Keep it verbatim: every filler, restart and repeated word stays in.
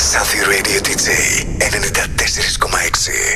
Safi Radio ντι τζέι ενενήντα τέσσερα κόμμα έξι.